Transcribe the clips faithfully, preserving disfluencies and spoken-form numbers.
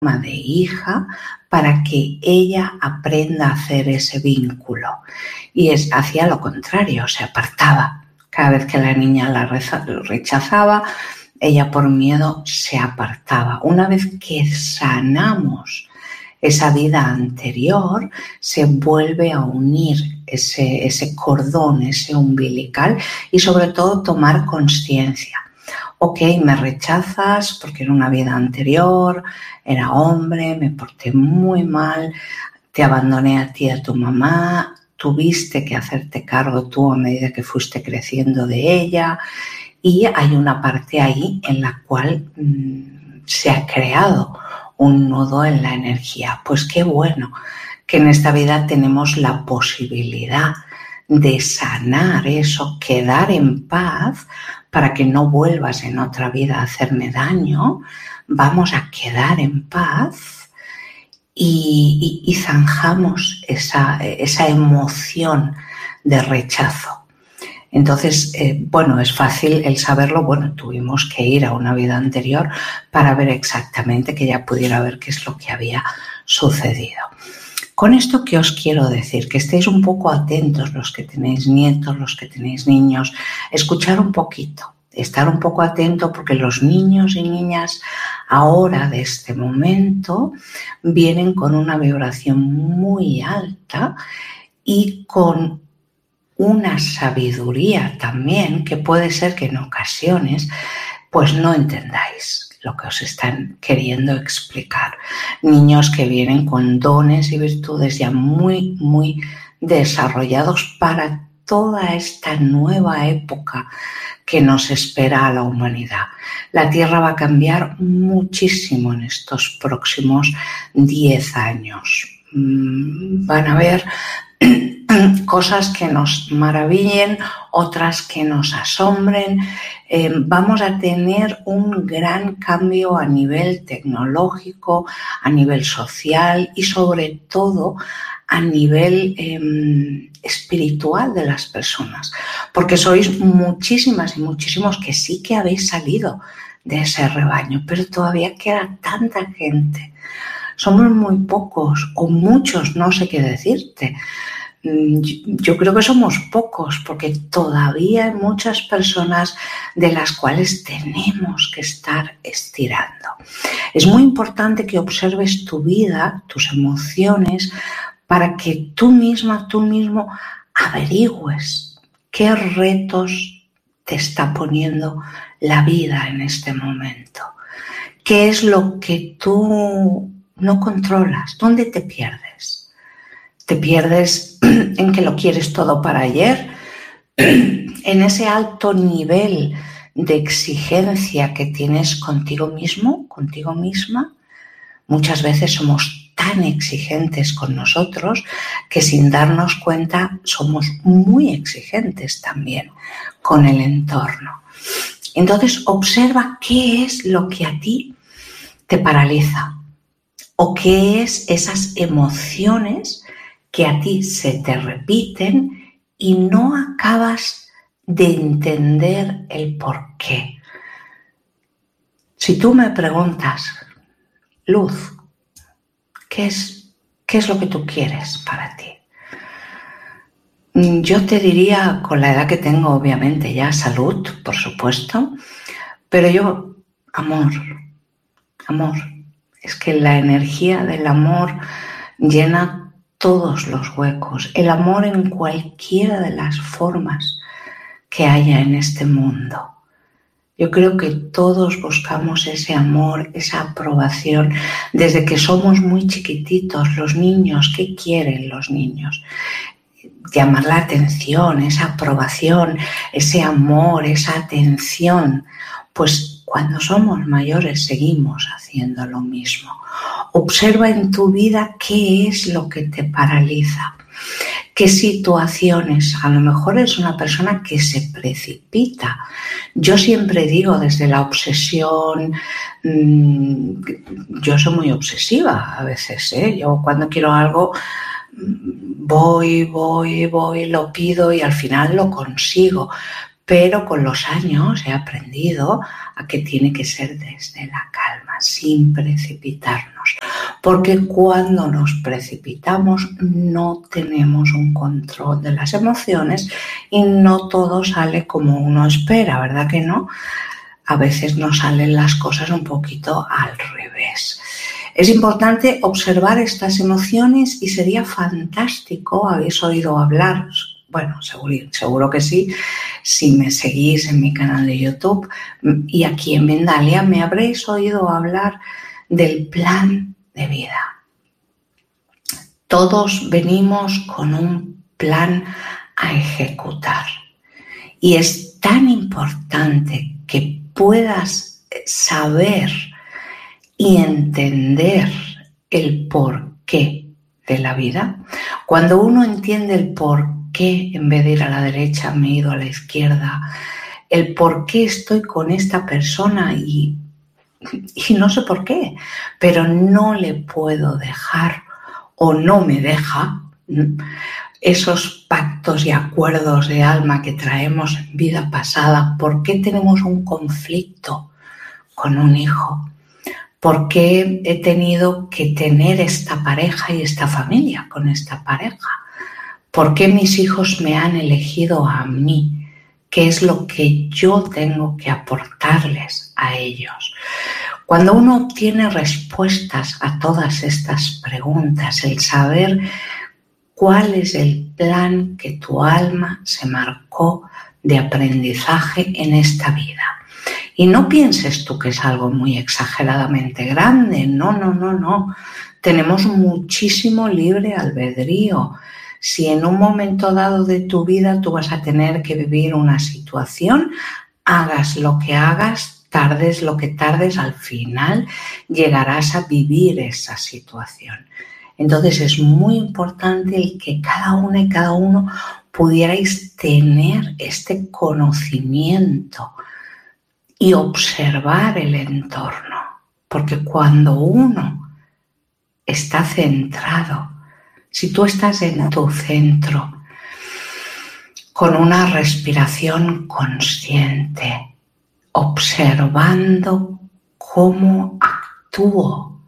de hija para que ella aprenda a hacer ese vínculo. Y es, hacía lo contrario, se apartaba. Cada vez que la niña la rechazaba, ella por miedo se apartaba. Una vez que sanamos esa vida anterior, se vuelve a unir ese, ese cordón, ese umbilical, y sobre todo tomar conciencia. Ok, me rechazas porque era una vida anterior, era hombre, me porté muy mal, te abandoné a ti y a tu mamá, tuviste que hacerte cargo tú a medida que fuiste creciendo de ella, y hay una parte ahí en la cual mmm, se ha creado un nudo en la energía. Pues qué bueno que en esta vida tenemos la posibilidad de sanar eso, quedar en paz para que no vuelvas en otra vida a hacerme daño. Vamos a quedar en paz y, y, y zanjamos esa, esa emoción de rechazo. Entonces, eh, bueno, es fácil el saberlo. Bueno, tuvimos que ir a una vida anterior para ver exactamente, que ella pudiera ver qué es lo que había sucedido. Con esto, ¿qué os quiero decir? Que estéis un poco atentos, los que tenéis nietos, los que tenéis niños, escuchar un poquito, estar un poco atento, porque los niños y niñas ahora de este momento vienen con una vibración muy alta y con una sabiduría también que puede ser que en ocasiones pues no entendáis lo que os están queriendo explicar. Niños que vienen con dones y virtudes ya muy, muy desarrollados para toda esta nueva época que nos espera a la humanidad. La Tierra va a cambiar muchísimo en estos próximos diez años. Van a haber cosas que nos maravillen, otras que nos asombren. Eh, vamos a tener un gran cambio a nivel tecnológico, a nivel social y sobre todo a nivel eh, espiritual de las personas, porque sois muchísimas y muchísimos que sí que habéis salido de ese rebaño, pero todavía queda tanta gente. Somos muy pocos o muchos, no sé qué decirte. Yo creo que somos pocos porque todavía hay muchas personas de las cuales tenemos que estar estirando. Es muy importante que observes tu vida, tus emociones, para que tú misma, tú mismo averigües qué retos te está poniendo la vida en este momento. ¿Qué es lo que tú no controlas? ¿Dónde te pierdes? ¿Te pierdes en que lo quieres todo para ayer? ¿En ese alto nivel de exigencia que tienes contigo mismo, contigo misma? Muchas veces somos tan exigentes con nosotros que sin darnos cuenta somos muy exigentes también con el entorno. Entonces observa qué es lo que a ti te paraliza o qué es esas emociones que a ti se te repiten y no acabas de entender el por qué. Si tú me preguntas, Luz, ¿qué es, qué es lo que tú quieres para ti? Yo te diría, con la edad que tengo, obviamente ya salud, por supuesto, pero yo, amor, amor. Es que la energía del amor llena todos los huecos, el amor en cualquiera de las formas que haya en este mundo. Yo creo que todos buscamos ese amor, esa aprobación, desde que somos muy chiquititos. Los niños, ¿qué quieren los niños? Llamar la atención, esa aprobación, ese amor, esa atención. Pues cuando somos mayores seguimos haciendo lo mismo. Observa en tu vida qué es lo que te paraliza, qué situaciones. A lo mejor es una persona que se precipita. Yo siempre digo desde la obsesión, mmm, yo soy muy obsesiva a veces, ¿eh? Yo cuando quiero algo voy, voy, voy, lo pido y al final lo consigo. pero con los años he aprendido a que tiene que ser desde la calma, sin precipitarnos, porque cuando nos precipitamos no tenemos un control de las emociones y no todo sale como uno espera, ¿verdad que no? A veces nos salen las cosas un poquito al revés. Es importante observar estas emociones y sería fantástico, habéis oído hablar, bueno, seguro, seguro que sí, si me seguís en mi canal de YouTube y aquí en Mindalia me habréis oído hablar del plan de vida. Todos venimos con un plan a ejecutar y es tan importante que puedas saber y entender el porqué de la vida. Cuando uno entiende el porqué, en vez de ir a la derecha me he ido a la izquierda, el por qué estoy con esta persona y, y no sé por qué, pero no le puedo dejar o no me deja esos pactos y acuerdos de alma que traemos en vida pasada. ¿Por qué tenemos un conflicto con un hijo? ¿Por qué he tenido que tener esta pareja y esta familia con esta pareja? ¿Por qué mis hijos me han elegido a mí? ¿Qué es lo que yo tengo que aportarles a ellos? Cuando uno obtiene respuestas a todas estas preguntas, el saber cuál es el plan que tu alma se marcó de aprendizaje en esta vida. Y no pienses tú que es algo muy exageradamente grande, no, no, no, no. Tenemos muchísimo libre albedrío. Si en un momento dado de tu vida tú vas a tener que vivir una situación, hagas lo que hagas, tardes lo que tardes, al final llegarás a vivir esa situación. Entonces es muy importante el que cada una y cada uno pudierais tener este conocimiento y observar el entorno, porque cuando uno está centrado, si tú estás en tu centro, con una respiración consciente, observando cómo actúo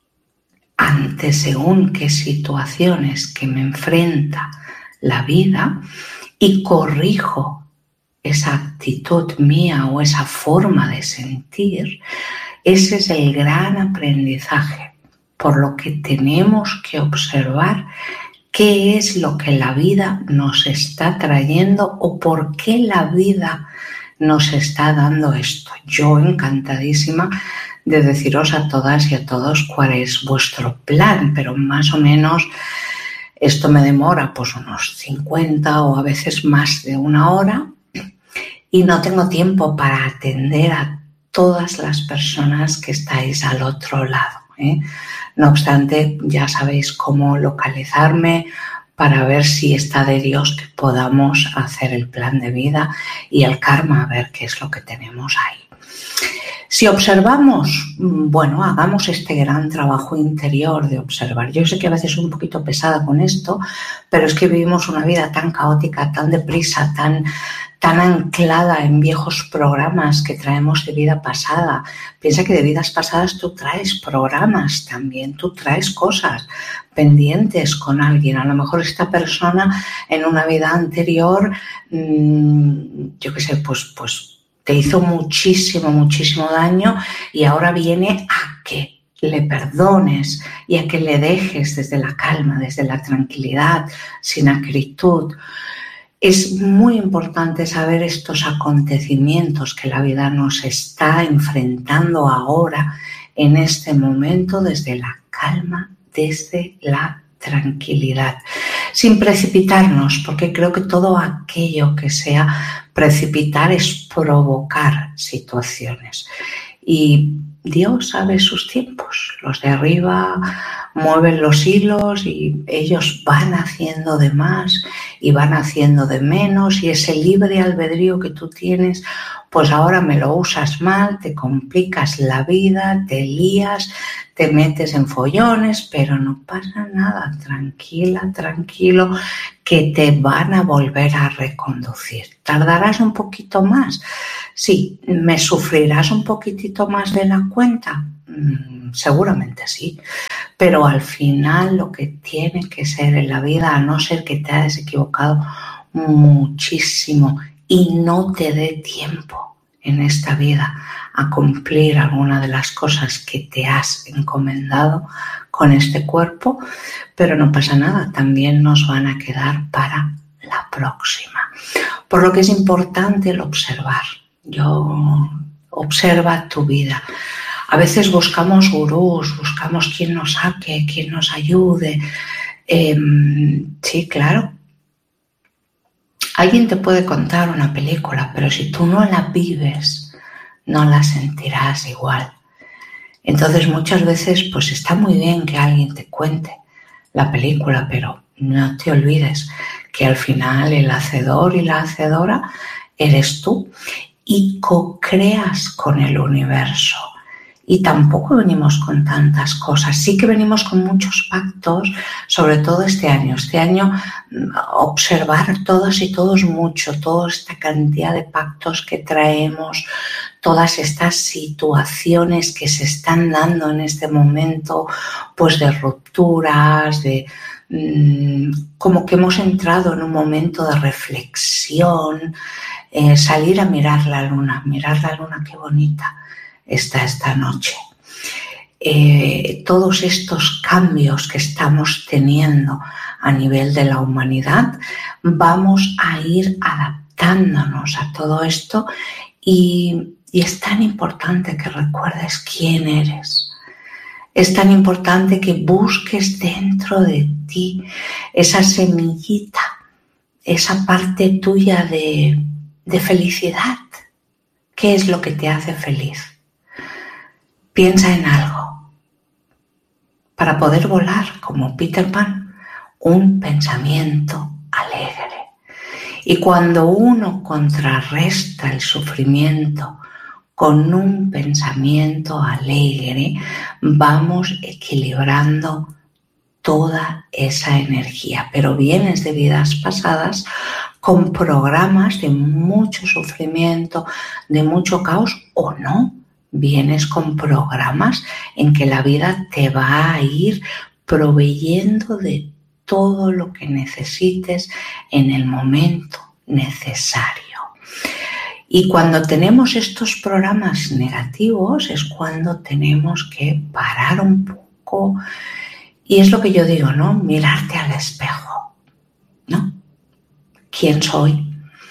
ante según qué situaciones que me enfrenta la vida y corrijo esa actitud mía o esa forma de sentir, ese es el gran aprendizaje, por lo que tenemos que observar qué es lo que la vida nos está trayendo o por qué la vida nos está dando esto. Yo encantadísima de deciros a todas y a todos cuál es vuestro plan, pero más o menos esto me demora pues unos cincuenta o a veces más de una hora y no tengo tiempo para atender a todas las personas que estáis al otro lado, ¿eh? No obstante, ya sabéis cómo localizarme para ver si está de Dios que podamos hacer el plan de vida y el karma, a ver qué es lo que tenemos ahí. Si observamos, bueno, hagamos este gran trabajo interior de observar. Yo sé que a veces soy un poquito pesada con esto, pero es que vivimos una vida tan caótica, tan deprisa, tan, tan anclada en viejos programas que traemos de vida pasada. Piensa que de vidas pasadas tú traes programas también, tú traes cosas pendientes con alguien. A lo mejor esta persona en una vida anterior, yo qué sé, pues... pues te hizo muchísimo, muchísimo daño y ahora viene a que le perdones y a que le dejes desde la calma, desde la tranquilidad, sin acritud. Es muy importante saber estos acontecimientos que la vida nos está enfrentando ahora, en este momento, desde la calma, desde la tranquilidad, sin precipitarnos, porque creo que todo aquello que sea precipitar es provocar situaciones. Y Dios sabe sus tiempos. Los de arriba mueven los hilos y ellos van haciendo de más y van haciendo de menos, y ese libre albedrío que tú tienes, pues ahora me lo usas mal, te complicas la vida, te lías, te metes en follones, pero no pasa nada, tranquila, tranquilo, que te van a volver a reconducir. ¿Tardarás un poquito más? Sí. ¿Me sufrirás un poquitito más de la cuenta? Mm, seguramente sí. Pero al final lo que tiene que ser en la vida, a no ser que te hayas equivocado muchísimo y no te dé tiempo en esta vida a cumplir alguna de las cosas que te has encomendado con este cuerpo, pero no pasa nada, también nos van a quedar para la próxima. Por lo que es importante el observar. Yo observa tu vida. A veces buscamos gurús, buscamos quien nos saque, quien nos ayude. Eh, sí, claro. Alguien te puede contar una película, pero si tú no la vives, no la sentirás igual. Entonces muchas veces pues está muy bien que alguien te cuente la película, pero no te olvides que al final el hacedor y la hacedora eres tú y co-creas con el universo. Y tampoco venimos con tantas cosas, sí que venimos con muchos pactos, sobre todo este año. Este año observar todas y todos mucho, toda esta cantidad de pactos que traemos, todas estas situaciones que se están dando en este momento, pues de rupturas, de mmm, como que hemos entrado en un momento de reflexión, eh, salir a mirar la luna, mirar la luna, qué bonita está esta noche. Eh, todos estos cambios que estamos teniendo a nivel de la humanidad, vamos a ir adaptándonos a todo esto y, y es tan importante que recuerdes quién eres. Es tan importante que busques dentro de ti esa semillita, esa parte tuya de, de felicidad. ¿Qué es lo que te hace feliz? Piensa en algo. Para poder volar como Peter Pan, un pensamiento alegre. Y cuando uno contrarresta el sufrimiento con un pensamiento alegre, vamos equilibrando toda esa energía. Pero vienes de vidas pasadas con programas de mucho sufrimiento, de mucho caos o no. Vienes con programas en que la vida te va a ir proveyendo de todo lo que necesites en el momento necesario. Y cuando tenemos estos programas negativos es cuando tenemos que parar un poco. Y es lo que yo digo, ¿no? Mirarte al espejo, ¿no? ¿Quién soy?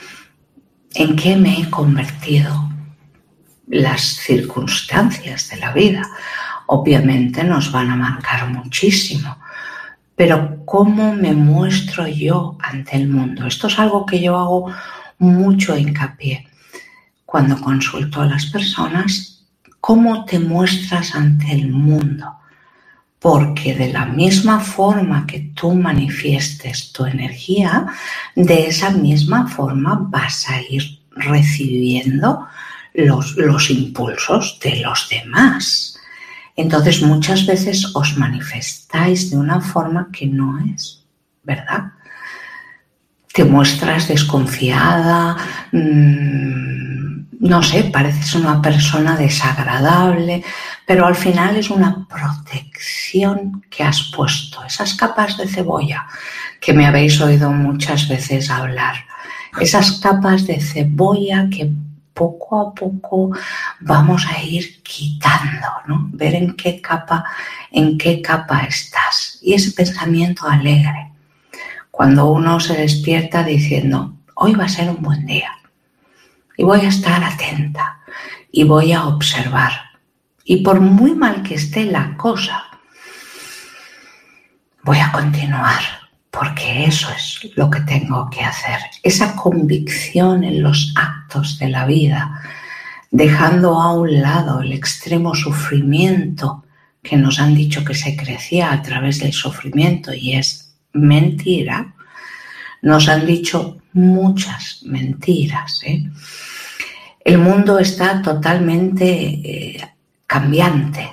¿En qué me he convertido? Las circunstancias de la vida obviamente nos van a marcar muchísimo, pero ¿cómo me muestro yo ante el mundo? Esto es algo que yo hago mucho hincapié cuando consulto a las personas. ¿Cómo te muestras ante el mundo? Porque de la misma forma que tú manifiestes tu energía, de esa misma forma vas a ir recibiendo Los, los impulsos de los demás. Entonces muchas veces os manifestáis de una forma que no es, ¿verdad? Te muestras desconfiada, mmm, no sé, pareces una persona desagradable, pero al final es una protección que has puesto, esas capas de cebolla que me habéis oído muchas veces hablar, esas capas de cebolla que poco a poco vamos a ir quitando, ¿no? Ver en qué capa, en qué capa estás. Y ese pensamiento alegre, cuando uno se despierta diciendo, hoy va a ser un buen día, y voy a estar atenta, y voy a observar. Y por muy mal que esté la cosa, voy a continuar, porque eso es lo que tengo que hacer. Esa convicción en los actos de la vida, dejando a un lado el extremo sufrimiento que nos han dicho que se crecía a través del sufrimiento y es mentira. Nos han dicho muchas mentiras, ¿eh? El mundo está totalmente eh, cambiante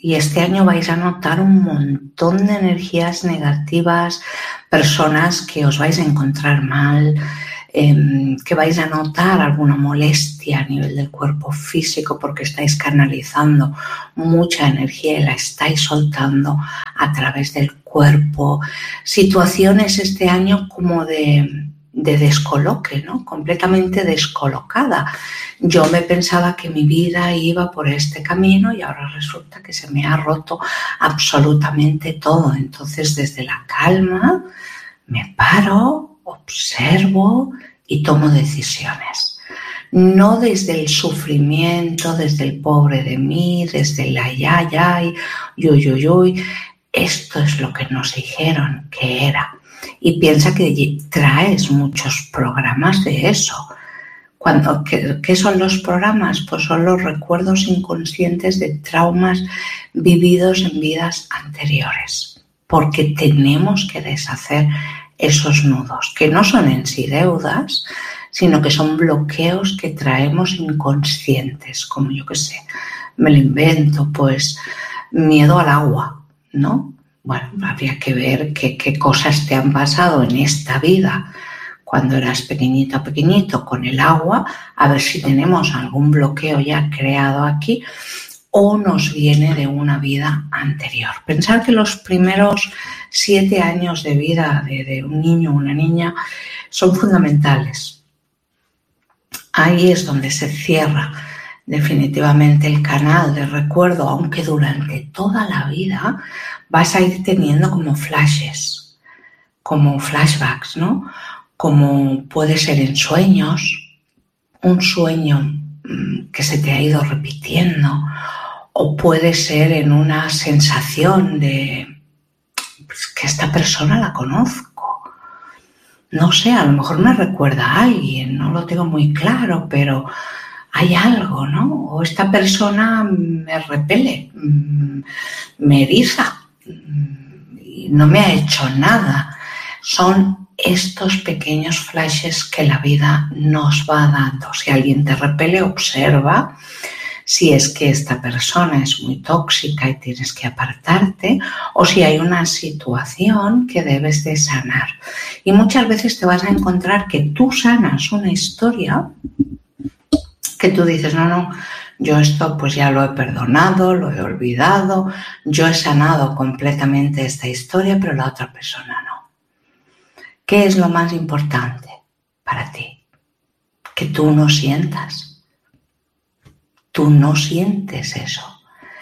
Y este año vais a notar un montón de energías negativas, personas que os vais a encontrar mal, eh, que vais a notar alguna molestia a nivel del cuerpo físico porque estáis canalizando mucha energía y la estáis soltando a través del cuerpo. Situaciones este año como de... de descoloque, ¿no? Completamente descolocada. Yo me pensaba que mi vida iba por este camino y ahora resulta que se me ha roto absolutamente todo. Entonces, desde la calma, me paro, observo y tomo decisiones. No desde el sufrimiento, desde el pobre de mí, desde el ay, ay, ay, uy, uy, uy. Esto es lo que nos dijeron que era. Y piensa que traes muchos programas de eso. Cuando, ¿qué, ¿Qué son los programas? Pues son los recuerdos inconscientes de traumas vividos en vidas anteriores. Porque tenemos que deshacer esos nudos, que no son en sí deudas, sino que son bloqueos que traemos inconscientes, como yo qué sé, me lo invento, pues miedo al agua, ¿no? Bueno, habría que ver qué, qué cosas te han pasado en esta vida cuando eras pequeñito pequeñito con el agua, a ver si tenemos algún bloqueo ya creado aquí o nos viene de una vida anterior. Pensar que los primeros siete años de vida de, de un niño o una niña son fundamentales. Ahí es donde se cierra definitivamente el canal de recuerdo, aunque durante toda la vida vas a ir teniendo como flashes, como flashbacks, ¿no? Como puede ser en sueños, un sueño que se te ha ido repitiendo, o puede ser en una sensación de pues, que esta persona la conozco. No sé, a lo mejor me recuerda a alguien, no lo tengo muy claro, pero hay algo, ¿no? O esta persona me repele, me eriza y no me ha hecho nada. Son estos pequeños flashes que la vida nos va dando. Si alguien te repele, observa si es que esta persona es muy tóxica y tienes que apartarte, o si hay una situación que debes de sanar. Y muchas veces te vas a encontrar que tú sanas una historia que tú dices, no, no, yo esto pues ya lo he perdonado, lo he olvidado, yo he sanado completamente esta historia, pero la otra persona no. ¿Qué es lo más importante para ti? Que tú no sientas. Tú no sientes eso.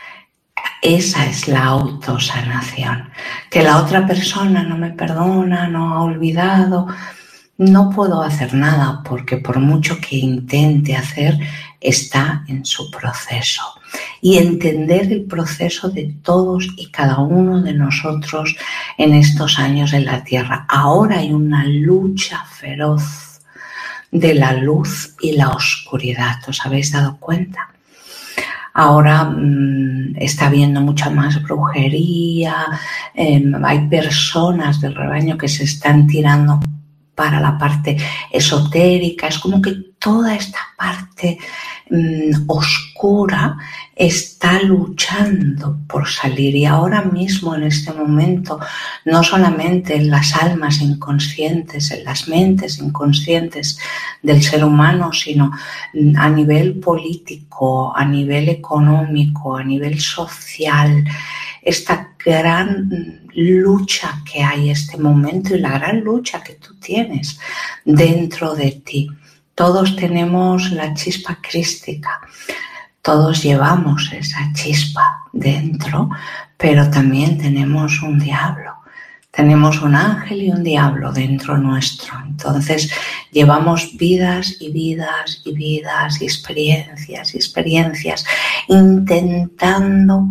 Esa es la autosanación. Que la otra persona no me perdona, no ha olvidado. No puedo hacer nada porque por mucho que intente hacer, está en su proceso. Y entender el proceso de todos y cada uno de nosotros en estos años en la Tierra. Ahora hay una lucha feroz de la luz y la oscuridad. ¿Os habéis dado cuenta? Ahora mmm, está habiendo mucha más brujería, eh, hay personas del rebaño que se están tirando para la parte esotérica. Es como que toda esta parte mmm, oscura está luchando por salir, y ahora mismo en este momento no solamente en las almas inconscientes, en las mentes inconscientes del ser humano, sino a nivel político, a nivel económico, a nivel social, esta gran lucha que hay este momento y la gran lucha que tú tienes dentro de ti. Todos tenemos la chispa crística, todos llevamos esa chispa dentro, pero también tenemos un diablo. Tenemos un ángel y un diablo dentro nuestro. Entonces llevamos vidas y vidas y vidas y experiencias y experiencias intentando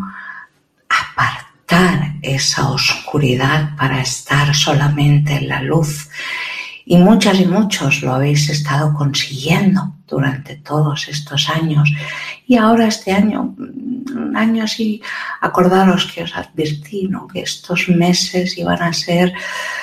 apartar esa oscuridad para estar solamente en la luz. Y muchas y muchos lo habéis estado consiguiendo durante todos estos años. Y ahora este año, un año así, acordaros que os advertí, ¿no?, que estos meses iban a ser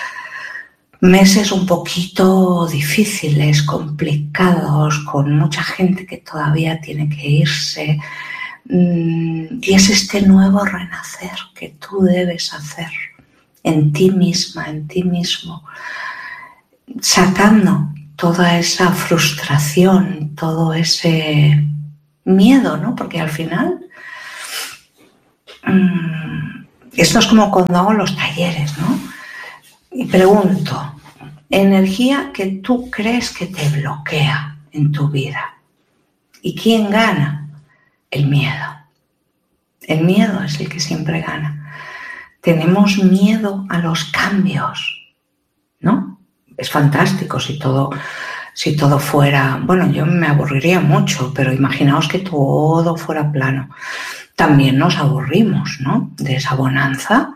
meses un poquito difíciles, complicados, con mucha gente que todavía tiene que irse, Y es este nuevo renacer que tú debes hacer en ti misma, en ti mismo, sacando toda esa frustración, todo ese miedo, ¿no? Porque al final, mmm, esto es como cuando hago los talleres, ¿no? Y pregunto, energía que tú crees que te bloquea en tu vida. ¿Y quién gana? El miedo. El miedo es el que siempre gana. Tenemos miedo a los cambios, ¿no? Es fantástico si todo, si todo fuera... Bueno, yo me aburriría mucho, pero imaginaos que todo fuera plano. También nos aburrimos, ¿no? De esa bonanza.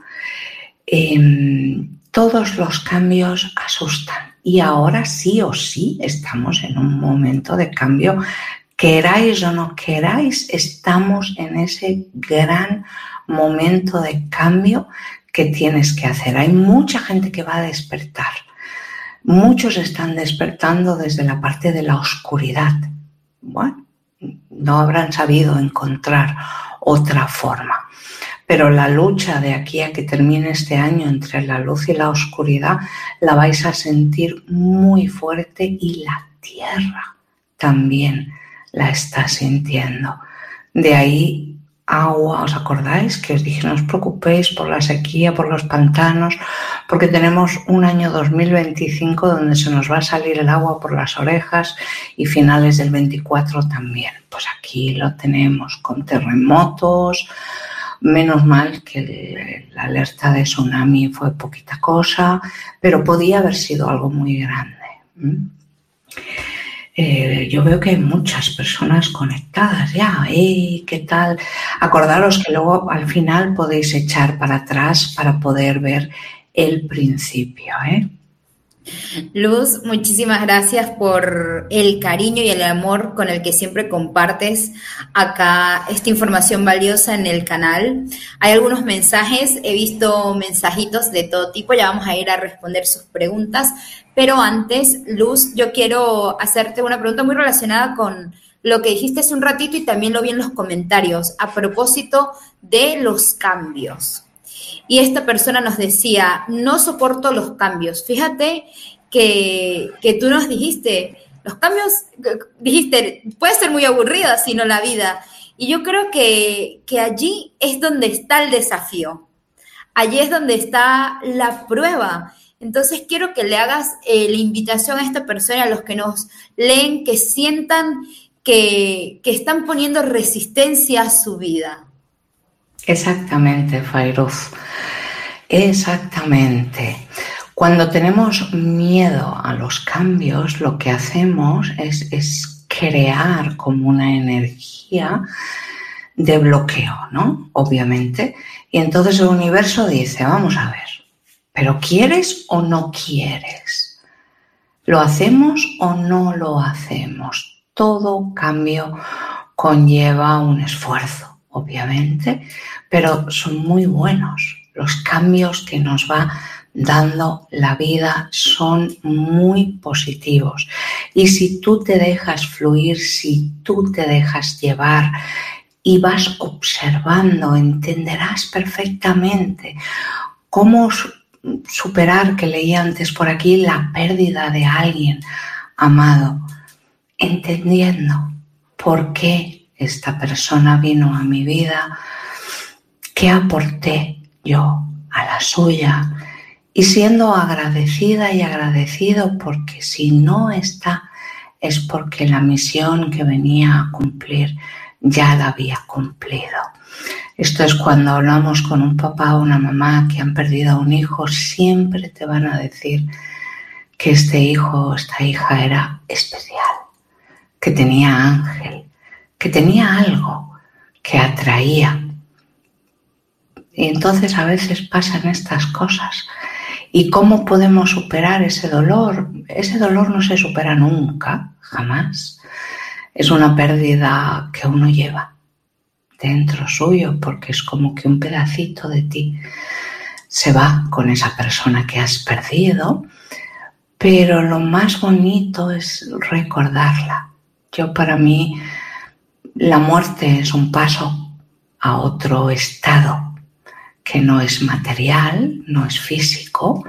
Eh, todos los cambios asustan. Y ahora sí o sí estamos en un momento de cambio. Queráis o no queráis, estamos en ese gran momento de cambio que tienes que hacer. Hay mucha gente que va a despertar. Muchos están despertando desde la parte de la oscuridad. Bueno, no habrán sabido encontrar otra forma. Pero la lucha de aquí a que termine este año entre la luz y la oscuridad la vais a sentir muy fuerte y la tierra también la está sintiendo. De ahí agua, ¿os acordáis? Que os dije no os preocupéis por la sequía, por los pantanos, porque tenemos un año dos mil veinticinco donde se nos va a salir el agua por las orejas y finales del veinticuatro también. Pues aquí lo tenemos con terremotos. Menos mal que la alerta de tsunami fue poquita cosa, pero podía haber sido algo muy grande. ¿Mm? Eh, yo veo que hay muchas personas conectadas ya. ¿Eh? ¿Qué tal? Acordaros que luego al final podéis echar para atrás para poder ver el principio, ¿eh? Luz, muchísimas gracias por el cariño y el amor con el que siempre compartes acá esta información valiosa en el canal. Hay algunos mensajes, he visto mensajitos de todo tipo, ya vamos a ir a responder sus preguntas, pero antes, Luz, yo quiero hacerte una pregunta muy relacionada con lo que dijiste hace un ratito y también lo vi en los comentarios a propósito de los cambios. Y esta persona nos decía, no soporto los cambios. Fíjate que, que tú nos dijiste, los cambios, dijiste, puede ser muy aburrida sino la vida. Y yo creo que, que allí es donde está el desafío. Allí es donde está la prueba. Entonces quiero que le hagas eh, la invitación a esta persona, a los que nos leen, que sientan que, que están poniendo resistencia a su vida. Exactamente, Fairuz. Exactamente. Cuando tenemos miedo a los cambios, lo que hacemos es, es crear como una energía de bloqueo, ¿no? Obviamente. Y entonces el universo dice, vamos a ver, ¿pero quieres o no quieres? ¿Lo hacemos o no lo hacemos? Todo cambio conlleva un esfuerzo, obviamente, pero son muy buenos. Los cambios que nos va dando la vida son muy positivos. Y si tú te dejas fluir, si tú te dejas llevar y vas observando, entenderás perfectamente cómo superar, que leí antes por aquí, la pérdida de alguien amado, entendiendo por qué esta persona vino a mi vida, qué aporté yo a la suya, y siendo agradecida y agradecido, porque si no está es porque la misión que venía a cumplir ya la había cumplido. Esto es cuando hablamos con un papá o una mamá que han perdido a un hijo, siempre te van a decir que este hijo o esta hija era especial, que tenía ángel, que tenía algo que atraía. Y entonces a veces pasan estas cosas. ¿Y cómo podemos superar ese dolor? Ese dolor no se supera nunca, jamás. Es una pérdida que uno lleva dentro suyo, porque es como que un pedacito de ti se va con esa persona que has perdido, pero lo más bonito es recordarla. Yo, para mí, la muerte es un paso a otro estado que no es material, no es físico,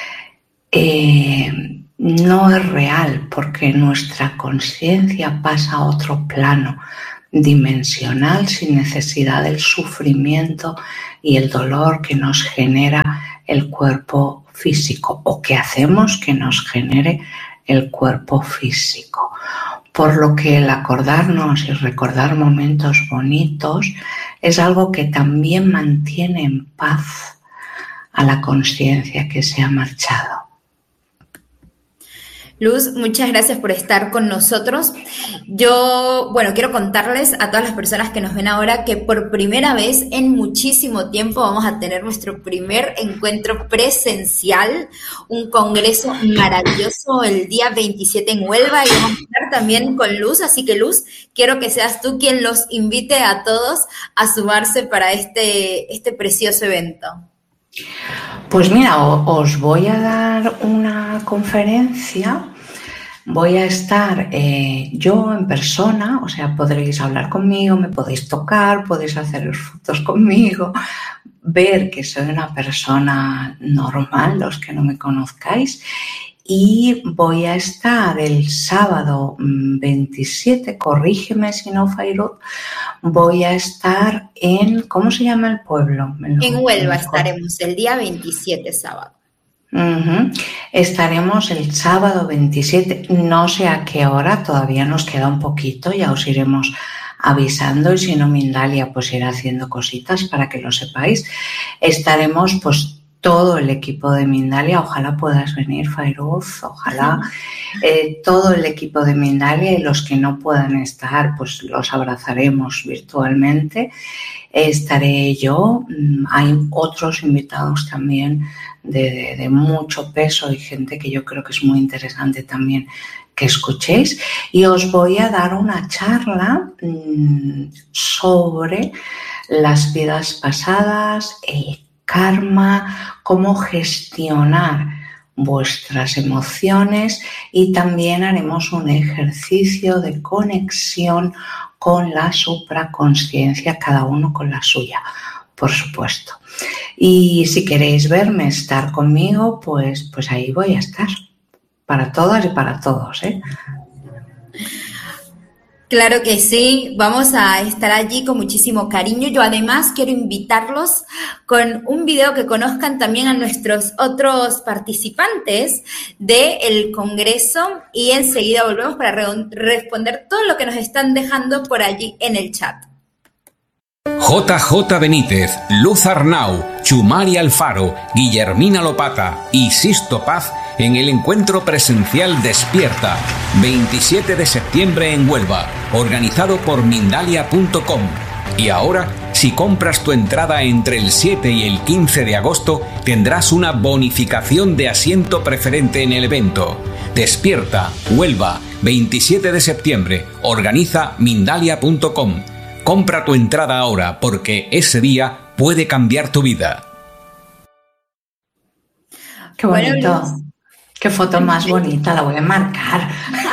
eh, no es real, porque nuestra conciencia pasa a otro plano dimensional sin necesidad del sufrimiento y el dolor que nos genera el cuerpo físico o que hacemos que nos genere el cuerpo físico. Por lo que el acordarnos y recordar momentos bonitos es algo que también mantiene en paz a la conciencia que se ha marchado. Luz, muchas gracias por estar con nosotros. Yo, bueno, quiero contarles a todas las personas que nos ven ahora que por primera vez en muchísimo tiempo vamos a tener nuestro primer encuentro presencial, un congreso maravilloso el día veintisiete en Huelva, y vamos a estar también con Luz, así que Luz, quiero que seas tú quien los invite a todos a sumarse para este, este precioso evento. Pues mira, os voy a dar una conferencia, voy a estar eh, yo en persona, o sea, podréis hablar conmigo, me podéis tocar, podéis hacer fotos conmigo, ver que soy una persona normal, los que no me conozcáis, y voy a estar el sábado veintisiete, corrígeme si no, Fairuz, voy a estar en, ¿cómo se llama el pueblo? En Huelva estaremos el día veintisiete, sábado. Uh-huh. Estaremos el sábado veintisiete, no sé a qué hora, todavía nos queda un poquito, ya os iremos avisando, y si no, Mindalia pues irá haciendo cositas para que lo sepáis. Estaremos pues todo el equipo de Mindalia, ojalá puedas venir, Fairuz, ojalá eh, todo el equipo de Mindalia, y los que no puedan estar pues los abrazaremos virtualmente. Estaré yo, hay otros invitados también de, de, de mucho peso y gente que yo creo que es muy interesante también que escuchéis, y os voy a dar una charla mmm, sobre las vidas pasadas, el karma, cómo gestionar vuestras emociones, y también haremos un ejercicio de conexión con la supraconsciencia, cada uno con la suya, por supuesto. Y si queréis verme, estar conmigo, pues, pues ahí voy a estar, para todas y para todos, ¿eh? Claro que sí, vamos a estar allí con muchísimo cariño. Yo además quiero invitarlos con un video que conozcan también a nuestros otros participantes del Congreso, y enseguida volvemos para re- responder todo lo que nos están dejando por allí en el chat. J J Benítez, Luz Arnau, Chumari Alfaro, Guillermina Lopata y Sisto Paz en el encuentro presencial Despierta, veintisiete de septiembre en Huelva, organizado por Mindalia punto com. Y ahora, si compras tu entrada entre el siete y el quince de agosto, tendrás una bonificación de asiento preferente en el evento. Despierta, Huelva, veintisiete de septiembre, organiza Mindalia punto com. Compra tu entrada ahora, porque ese día puede cambiar tu vida. Qué bonito. Bueno, qué foto más bonita, la voy a marcar.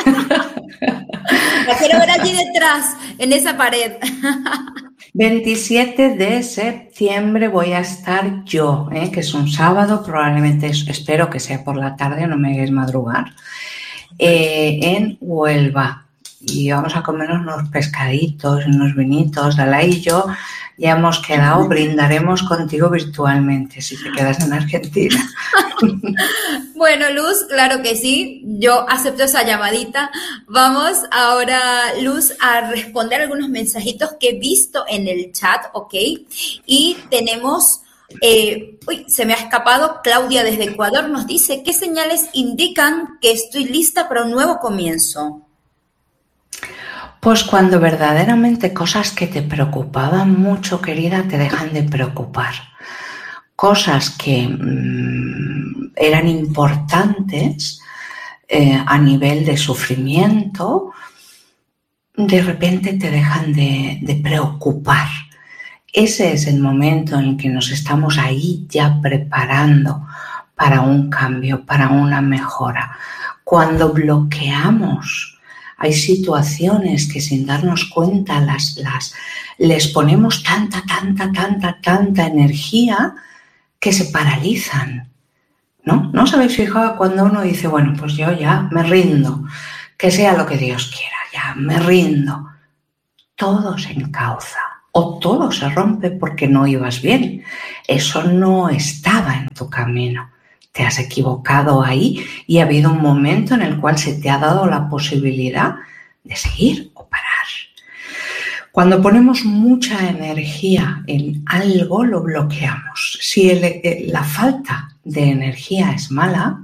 La quiero ver allí detrás, en esa pared. veintisiete de septiembre voy a estar yo, ¿eh? Que es un sábado, probablemente espero que sea por la tarde, no me hagáis madrugar, eh, en Huelva. Y vamos a comernos unos pescaditos, unos vinitos. Dalai y yo ya hemos quedado, brindaremos contigo virtualmente si te quedas en Argentina. Bueno, Luz, claro que sí, yo acepto esa llamadita. Vamos ahora, Luz, a responder algunos mensajitos que he visto en el chat, ¿ok? Y tenemos... Eh, uy, se me ha escapado. Claudia desde Ecuador nos dice: ¿qué señales indican que estoy lista para un nuevo comienzo? Pues cuando verdaderamente cosas que te preocupaban mucho, querida, te dejan de preocupar. Cosas que mmm, eran importantes eh, a nivel de sufrimiento, de repente te dejan de, de preocupar. Ese es el momento en el que nos estamos ahí ya preparando para un cambio, para una mejora. Cuando bloqueamos Hay situaciones que sin darnos cuenta las, las, les ponemos tanta, tanta, tanta, tanta energía que se paralizan, ¿no? ¿No os habéis fijado cuando uno dice, bueno, pues yo ya me rindo, que sea lo que Dios quiera, ya me rindo? Todo se encauza o todo se rompe porque no ibas bien. Eso no estaba en tu camino. Te has equivocado ahí y ha habido un momento en el cual se te ha dado la posibilidad de seguir o parar. Cuando ponemos mucha energía en algo, lo bloqueamos. Si el, la falta de energía es mala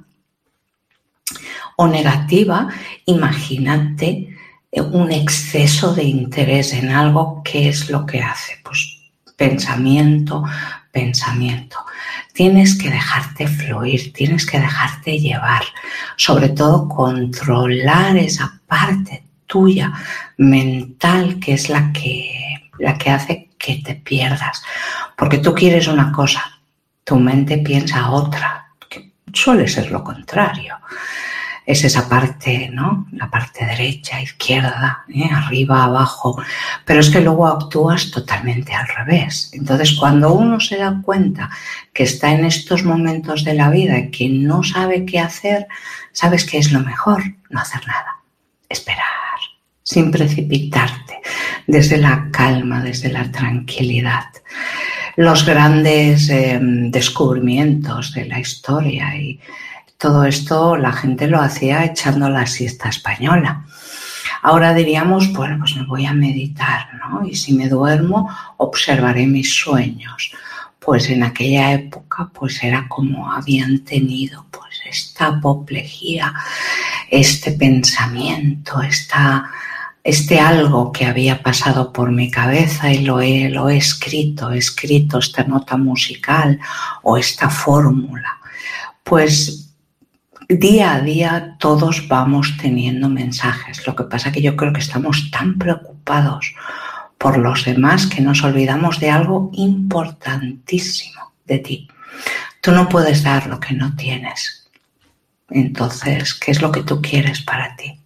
o negativa, imagínate un exceso de interés en algo. ¿Qué es lo que hace? Pues pensamiento, pensamiento. Tienes que dejarte fluir, tienes que dejarte llevar, sobre todo controlar esa parte tuya mental que es la que, la que hace que te pierdas. Porque tú quieres una cosa, tu mente piensa otra, que suele ser lo contrario. Es esa parte, ¿no? La parte derecha, izquierda, ¿eh? Arriba, abajo. Pero es que luego actúas totalmente al revés. Entonces, cuando uno se da cuenta que está en estos momentos de la vida y que no sabe qué hacer, ¿sabes qué es lo mejor? No hacer nada. Esperar, sin precipitarte, desde la calma, desde la tranquilidad. Los grandes eh, descubrimientos de la historia y todo esto la gente lo hacía echando la siesta española. Ahora diríamos, bueno, pues me voy a meditar, ¿no? Y si me duermo, observaré mis sueños. Pues en aquella época, pues era como habían tenido pues esta apoplejía, este pensamiento, esta, este algo que había pasado por mi cabeza y lo he, lo he escrito, he escrito esta nota musical o esta fórmula. Pues día a día todos vamos teniendo mensajes. Lo que pasa es que yo creo que estamos tan preocupados por los demás que nos olvidamos de algo importantísimo de ti. Tú no puedes dar lo que no tienes. Entonces, ¿qué es lo que tú quieres para ti?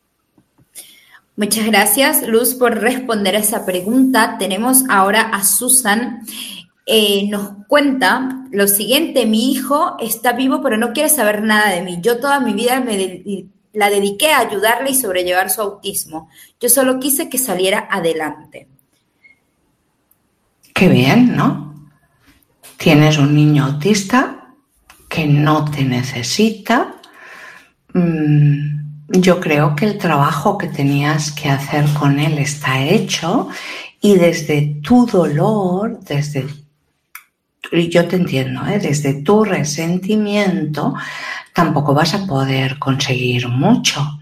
Muchas gracias, Luz, por responder a esa pregunta. Tenemos ahora a Susan. Eh, nos cuenta lo siguiente: mi hijo está vivo pero no quiere saber nada de mí. Yo toda mi vida me de- la dediqué a ayudarle y sobrellevar su autismo. Yo solo quise que saliera adelante. Qué bien, ¿no? Tienes un niño autista que no te necesita. Mm, yo creo que el trabajo que tenías que hacer con él está hecho y desde tu dolor, desde y yo te entiendo, ¿eh? Desde tu resentimiento tampoco vas a poder conseguir mucho.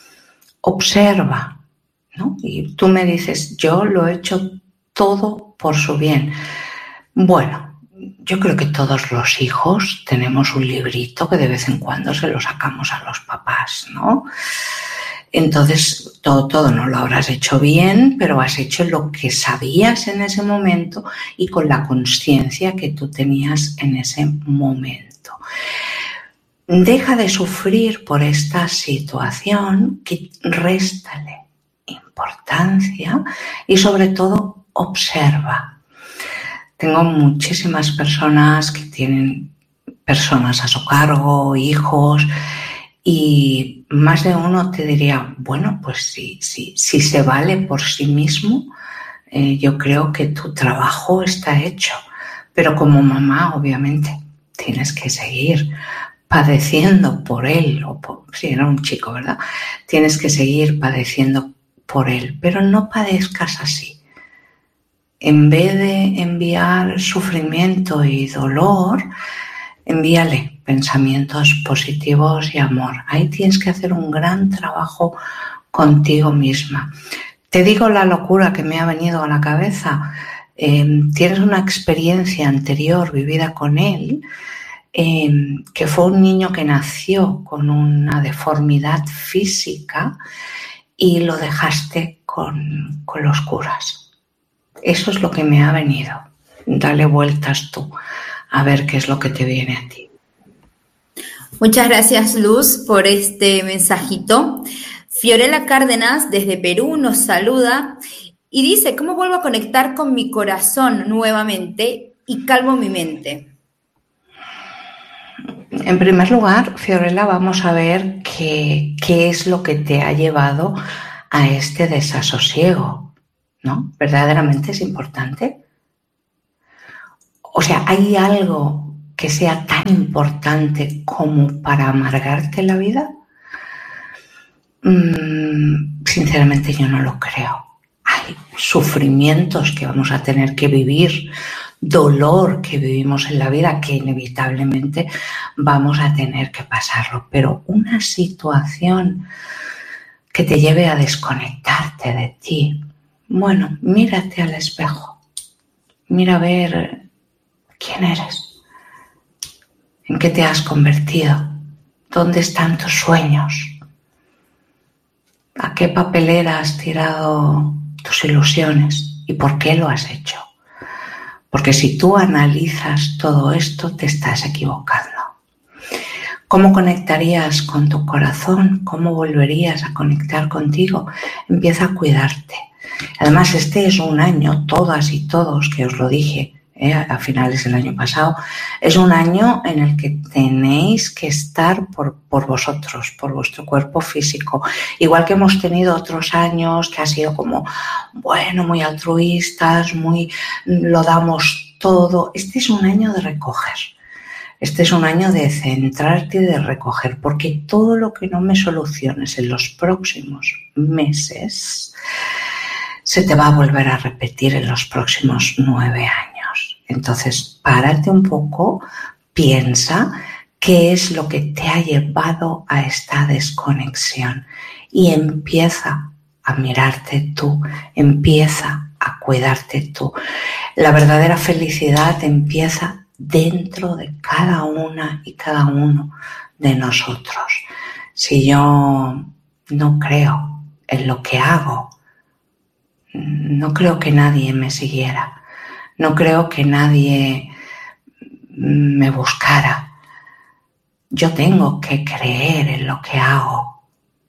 Observa, ¿no? Y tú me dices, yo lo he hecho todo por su bien. Bueno, yo creo que todos los hijos tenemos un librito que de vez en cuando se lo sacamos a los papás, ¿no? Entonces, todo, todo no lo habrás hecho bien, pero has hecho lo que sabías en ese momento y con la conciencia que tú tenías en ese momento. Deja de sufrir por esta situación, que réstale importancia y sobre todo observa. Tengo muchísimas personas que tienen personas a su cargo, hijos, y más de uno te diría, bueno, pues si, si, si se vale por sí mismo, eh, yo creo que tu trabajo está hecho. Pero como mamá, obviamente, tienes que seguir padeciendo por él, o por, si era un chico, ¿verdad? Tienes que seguir padeciendo por él, pero no padezcas así. En vez de enviar sufrimiento y dolor, envíale pensamientos positivos y amor. Ahí tienes que hacer un gran trabajo contigo misma. Te digo la locura que me ha venido a la cabeza. Eh, tienes una experiencia anterior vivida con él, eh, que fue un niño que nació con una deformidad física y lo dejaste con, con los curas. Eso es lo que me ha venido. Dale vueltas tú a ver qué es lo que te viene a ti. Muchas gracias, Luz, por este mensajito. Fiorella Cárdenas desde Perú nos saluda y dice, ¿cómo vuelvo a conectar con mi corazón nuevamente y calmo mi mente? En primer lugar, Fiorella, vamos a ver qué, qué es lo que te ha llevado a este desasosiego, ¿no? ¿Verdaderamente es importante? O sea, ¿hay algo que sea tan importante como para amargarte la vida? Mm, sinceramente yo no lo creo. Hay sufrimientos que vamos a tener que vivir, dolor que vivimos en la vida que inevitablemente vamos a tener que pasarlo, pero una situación que te lleve a desconectarte de ti, bueno, mírate al espejo, mira a ver quién eres, en qué te has convertido, dónde están tus sueños, a qué papelera has tirado tus ilusiones y por qué lo has hecho. Porque si tú analizas todo esto, te estás equivocando. ¿Cómo conectarías con tu corazón? ¿Cómo volverías a conectar contigo? Empieza a cuidarte. Además, este es un año, todas y todos, que os lo dije eh, a finales del año pasado, es un año en el que tenéis que estar por, por vosotros, por vuestro cuerpo físico. Igual que hemos tenido otros años que ha sido como, bueno, muy altruistas, muy lo damos todo. Este es un año de recoger. Este es un año de centrarte y de recoger, porque todo lo que no me soluciones en los próximos meses se te va a volver a repetir en los próximos nueve años. Entonces, párate un poco, piensa qué es lo que te ha llevado a esta desconexión y empieza a mirarte tú, empieza a cuidarte tú. La verdadera felicidad empieza dentro de cada una y cada uno de nosotros. Si yo no creo en lo que hago, no creo que nadie me siguiera, no creo que nadie me buscara. Yo tengo que creer en lo que hago.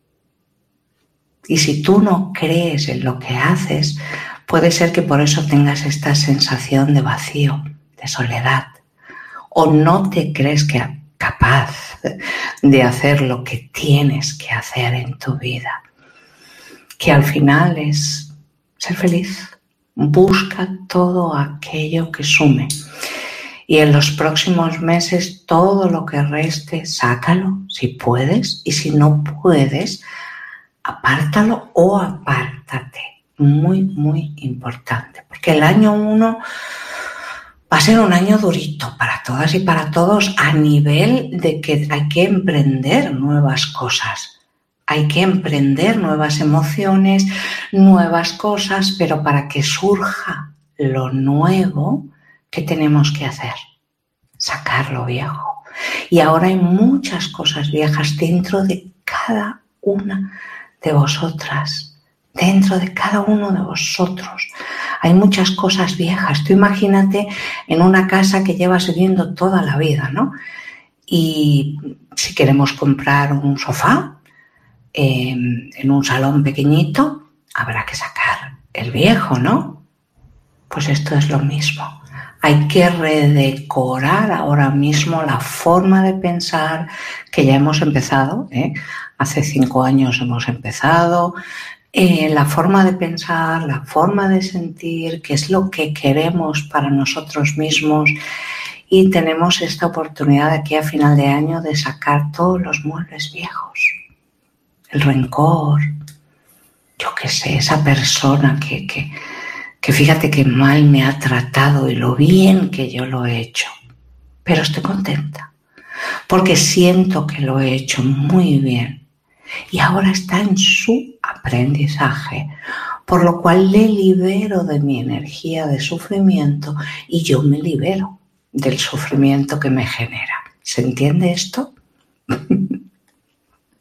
Y si tú no crees en lo que haces, puede ser que por eso tengas esta sensación de vacío, de soledad, o no te crees que capaz de hacer lo que tienes que hacer en tu vida, que al final es ser feliz. Busca todo aquello que sume y en los próximos meses todo lo que reste, sácalo si puedes, y si no puedes, apártalo o apártate. Muy, muy importante, porque el año uno va a ser un año durito para todas y para todos, a nivel de que hay que emprender nuevas cosas. Hay que emprender nuevas emociones, nuevas cosas, pero para que surja lo nuevo, ¿qué tenemos que hacer? Sacar lo viejo. Y ahora hay muchas cosas viejas dentro de cada una de vosotras, dentro de cada uno de vosotros. Hay muchas cosas viejas. Tú imagínate en una casa que llevas viviendo toda la vida, ¿no? Y si queremos comprar un sofá, Eh, en un salón pequeñito, habrá que sacar el viejo, ¿no? Pues esto es lo mismo. Hay que redecorar ahora mismo la forma de pensar que ya hemos empezado, ¿eh? Hace cinco años hemos empezado, eh, la forma de pensar, la forma de sentir, qué es lo que queremos para nosotros mismos, y tenemos esta oportunidad aquí a final de año de sacar todos los muebles viejos. El rencor, yo qué sé, esa persona que, que, que fíjate que mal me ha tratado y lo bien que yo lo he hecho. Pero estoy contenta, porque siento que lo he hecho muy bien y ahora está en su aprendizaje, por lo cual le libero de mi energía de sufrimiento y yo me libero del sufrimiento que me genera. ¿Se entiende esto?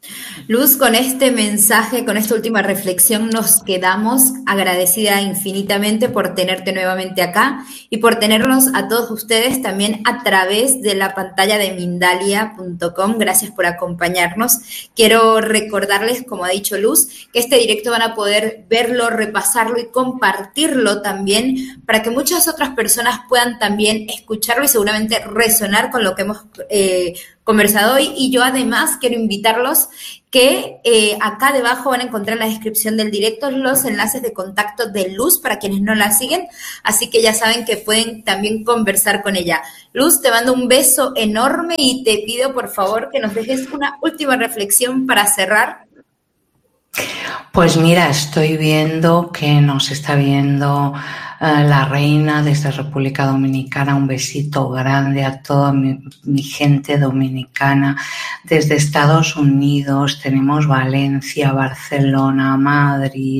Luz, con este mensaje, con esta última reflexión nos quedamos, agradecida infinitamente por tenerte nuevamente acá y por tenernos a todos ustedes también a través de la pantalla de Mindalia punto com. Gracias por acompañarnos. Quiero recordarles, como ha dicho Luz, que este directo van a poder verlo, repasarlo y compartirlo también para que muchas otras personas puedan también escucharlo y seguramente resonar con lo que hemos eh, conversado hoy. Y yo además quiero invitarlos que eh, acá debajo van a encontrar en la descripción del directo los enlaces de contacto de Luz para quienes no la siguen, así que ya saben que pueden también conversar con ella. Luz, te mando un beso enorme y te pido por favor que nos dejes una última reflexión para cerrar. Pues mira, estoy viendo que nos está viendo uh, la reina desde República Dominicana. Un besito grande a toda mi, mi gente dominicana. Desde Estados Unidos tenemos Valencia, Barcelona, Madrid.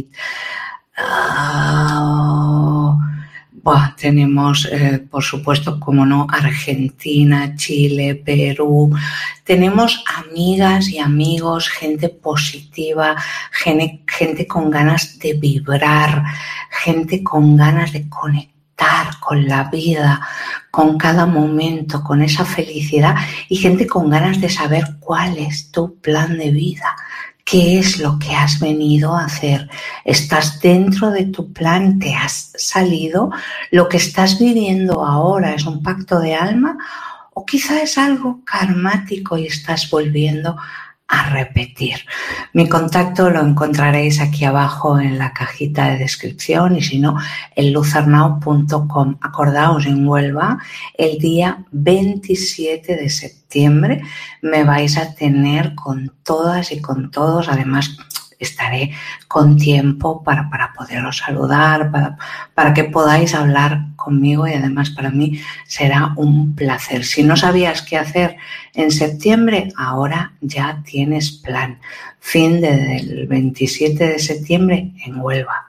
Uh, Buah, tenemos, eh, por supuesto, como no, Argentina, Chile, Perú. Tenemos amigas y amigos, gente positiva, gente, gente con ganas de vibrar, gente con ganas de conectar con la vida, con cada momento, con esa felicidad y gente con ganas de saber cuál es tu plan de vida. ¿Qué es lo que has venido a hacer? ¿Estás dentro de tu plan? ¿Te has salido? ¿Lo que estás viviendo ahora es un pacto de alma? ¿O quizá es algo karmático y estás volviendo a repetir? Mi contacto lo encontraréis aquí abajo en la cajita de descripción y si no, en luz arnau punto com. Acordaos, en Huelva, el día veintisiete de septiembre me vais a tener con todas y con todos. Además, estaré con tiempo para, para poderos saludar, para, para que podáis hablar conmigo y además para mí será un placer. Si no sabías qué hacer en septiembre, ahora ya tienes plan. Fin del veintisiete de septiembre en Huelva.